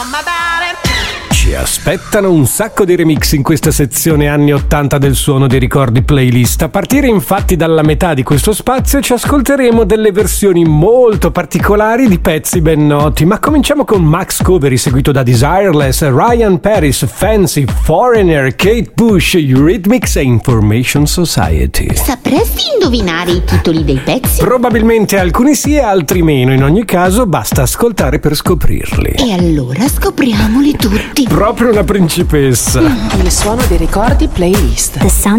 Ci aspettano un sacco di remix in questa sezione anni 80 del Suono dei Ricordi playlist. A partire infatti dalla metà di questo spazio ci ascolteremo delle versioni molto particolari di pezzi ben noti, ma cominciamo con Max Coveri, seguito da Desireless, Ryan Paris, Fancy, Foreigner, Kate Bush, Eurythmics e Information Society. Sapresti indovinare i titoli dei pezzi? Probabilmente alcuni sì e altri meno, in ogni caso basta ascoltare per scoprirli. E allora scopriamoli tutti. Proprio una principessa. Il Suono dei Ricordi playlist. The Sound